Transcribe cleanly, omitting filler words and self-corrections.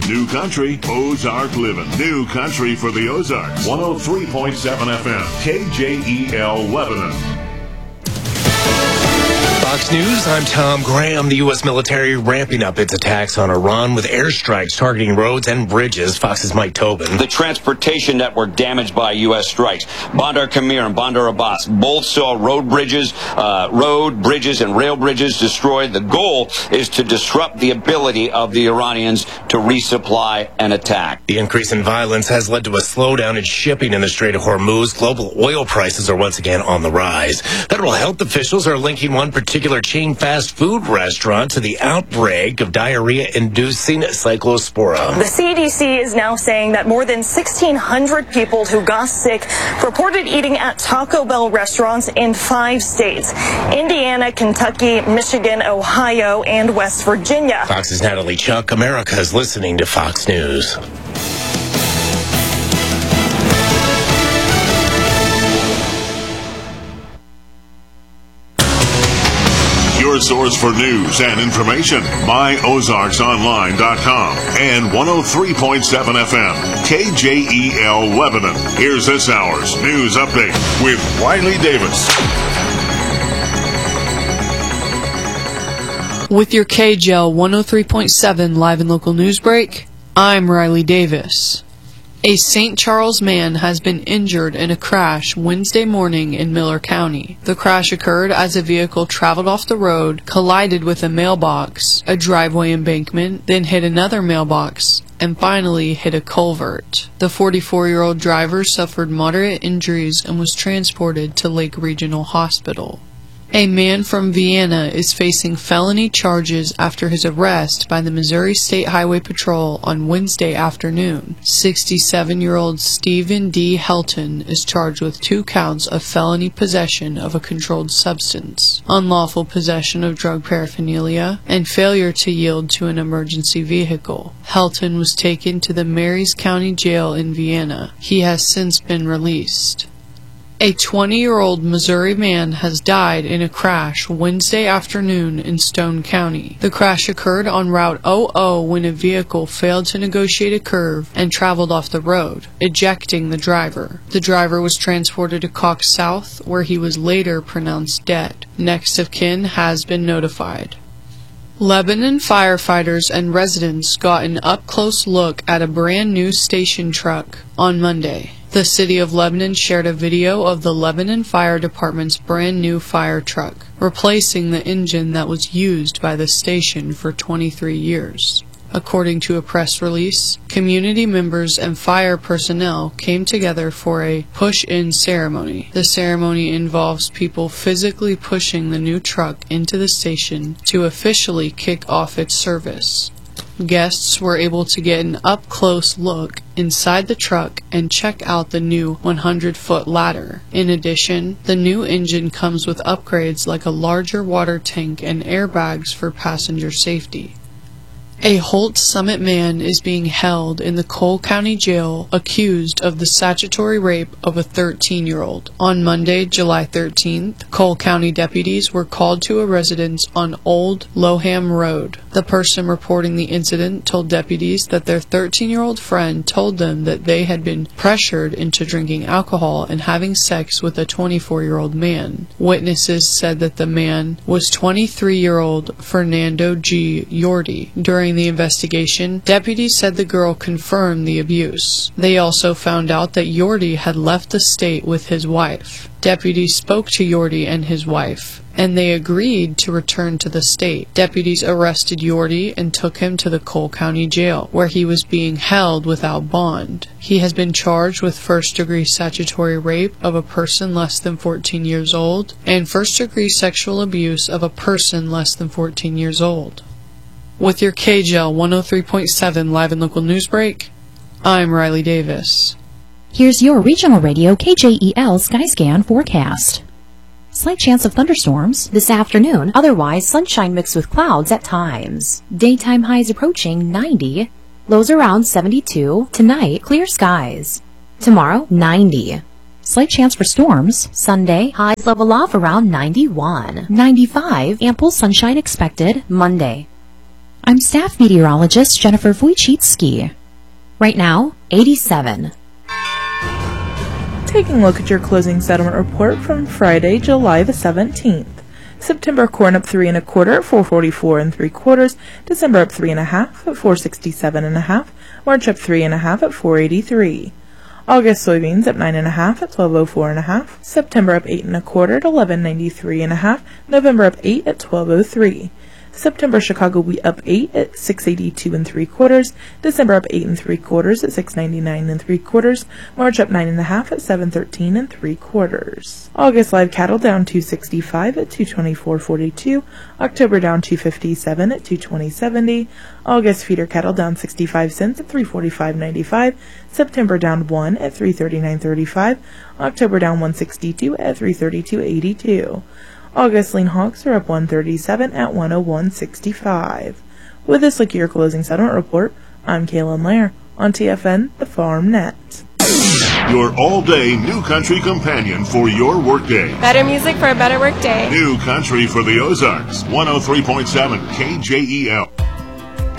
New Country, Ozark Living. New Country for the Ozarks. 103.7 FM, KJEL Lebanon. Fox News, I'm Tom Graham. The U.S. military ramping up its attacks on Iran with airstrikes targeting roads and bridges. Fox's Mike Tobin. The transportation network damaged by U.S. strikes. Bandar Kamir and Bandar Abbas both saw road bridges, and rail bridges destroyed. The goal is to disrupt the ability of the Iranians to resupply and attack. The increase in violence has led to a slowdown in shipping in the Strait of Hormuz. Global oil prices are once again on the rise. Federal health officials are linking one particular chain fast food restaurant to the outbreak of diarrhea-inducing cyclospora. The CDC is now saying that more than 1,600 people who got sick reported eating at Taco Bell restaurants in 5 states: Indiana, Kentucky, Michigan, Ohio, and West Virginia. Fox's Natalie Chuck. America is listening to Fox News. Your source for news and information. MyOzarksOnline.com and 103.7 FM, KJEL Lebanon. Here's this hour's news update with Riley Davis. With your KJEL 103.7 live and local news break, I'm Riley Davis. A St. Charles man has been injured in a crash Wednesday morning in Miller County. The crash occurred as a vehicle traveled off the road, collided with a mailbox, a driveway embankment, then hit another mailbox, and finally hit a culvert. The 44-year-old driver suffered moderate injuries and was transported to Lake Regional Hospital. A man from Vienna is facing felony charges after his arrest by the Missouri State Highway Patrol on Wednesday afternoon. 67-year-old Stephen D. Helton is charged with 2 counts of felony possession of a controlled substance, unlawful possession of drug paraphernalia, and failure to yield to an emergency vehicle. Helton was taken to the Marys County Jail in Vienna. He has since been released. A 20-year-old Missouri man has died in a crash Wednesday afternoon in Stone County. The crash occurred on Route 00 when a vehicle failed to negotiate a curve and traveled off the road, ejecting the driver. The driver was transported to Cox South, where he was later pronounced dead. Next of kin has been notified. Lebanon firefighters and residents got an up-close look at a brand-new station truck on Monday. The city of Lebanon shared a video of the Lebanon Fire Department's brand-new fire truck, replacing the engine that was used by the station for 23 years. According to a press release, community members and fire personnel came together for a push-in ceremony. The ceremony involves people physically pushing the new truck into the station to officially kick off its service. Guests were able to get an up-close look inside the truck and check out the new 100-foot ladder. In addition, the new engine comes with upgrades like a larger water tank and airbags for passenger safety. A Holt Summit man is being held in the Cole County Jail accused of the statutory rape of a 13-year-old. On Monday, July 13th, Cole County deputies were called to a residence on Old Loham Road. The person reporting the incident told deputies that their 13-year-old friend told them that they had been pressured into drinking alcohol and having sex with a 24-year-old man. Witnesses said that the man was 23-year-old Fernando G. Yordi. During the investigation, deputies said the girl confirmed the abuse. They also found out that Yordi had left the state with his wife. Deputies spoke to Yordi and his wife, and they agreed to return to the state. Deputies arrested Yordi and took him to the Cole County Jail, where he was being held without bond. He has been charged with first-degree statutory rape of a person less than 14 years old and first-degree sexual abuse of a person less than 14 years old. With your KJEL 103.7 live and local news break, I'm Riley Davis. Here's your regional radio KJEL Skyscan forecast. Slight chance of thunderstorms this afternoon, otherwise sunshine mixed with clouds at times. Daytime highs approaching 90, lows around 72. Tonight, clear skies. Tomorrow, 90. Slight chance for storms. Sunday, highs level off around 91. 95, ample sunshine expected Monday. I'm staff meteorologist Jennifer Wojcicki. Right now, 87. Taking a look at your closing settlement report from Friday, July the 17th. September corn up 3 1/4 at 4.44 3/4. December up 3 1/2 at 4.67 1/2. March up 3 1/2 at 4.83. August soybeans up 9 1/2 at 12.04 1/2. September up 8 1/4 at 11.93 1/2. November up 8 at 12.03. September Chicago wheat up 8 at 6.82 3/4. December up 8 3/4 at 6.99 3/4. March up 9 1/2 at 7.13 3/4. August live cattle down 265 at 224.42. October down 257 at 220.70. August feeder cattle down 65 cents at 345.95. September down 1 at 339.35. October down 162 at 332.82. August lean hogs are up 137 at 101.65. With this look at your closing settlement report, I'm Kaylin Lair on TFN, the Farm Net. Your all-day New Country companion for your workday. Better music for a better workday. New Country for the Ozarks, 103.7 KJEL.